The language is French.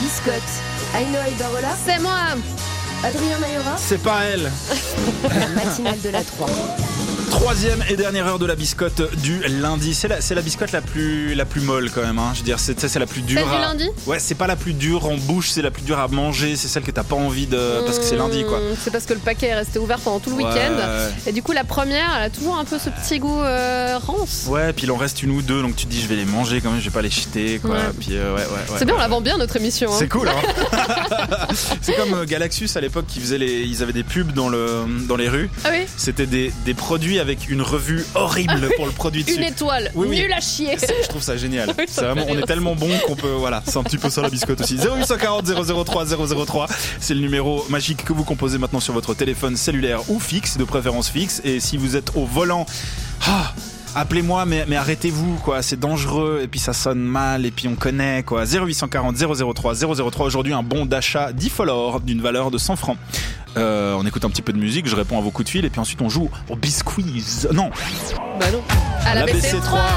biscotte. Aïno Aidarola. C'est moi. Adrien Mayora. C'est pas elle. La matinale de la 3. Troisième et dernière heure de la biscotte du lundi. C'est la biscotte la plus molle quand même. Hein. Je veux dire, c'est la plus dure. Celle du lundi ? Ouais, c'est pas la plus dure en bouche, c'est la plus dure à manger. C'est celle que t'as pas envie de. Parce que c'est lundi, quoi. C'est parce que le paquet est resté ouvert pendant tout le week-end. Et du coup, la première, elle a toujours un peu ce petit goût rance. Ouais, puis il en reste une ou deux, donc tu te dis, je vais les manger quand même, je vais pas les jeter, quoi. Ouais. Puis, C'est bien, on la vend bien notre émission. C'est cool, hein. C'est comme Galaxus à l'époque qui ils avaient des pubs dans les rues. Ah oui. C'était des produits avec une revue horrible pour le produit dessus. Une étoile, nul à chier. Je trouve ça génial. Oui, C'est vraiment, on est tellement bon qu'on peut, voilà, c'est un petit peu ça la biscotte aussi. 0840 003 003, c'est le numéro magique que vous composez maintenant sur votre téléphone cellulaire ou fixe, de préférence fixe. Et si vous êtes au volant, appelez-moi, mais arrêtez-vous, quoi. C'est dangereux, et puis ça sonne mal, et puis on connaît, quoi. 0840 003 003. Aujourd'hui, un bon d'achat d'Ifolor d'une valeur de 100 francs. On écoute un petit peu de musique, je réponds à vos coups de fil, et puis ensuite on joue au Bisquiz. Non. Bah non. À la BC3.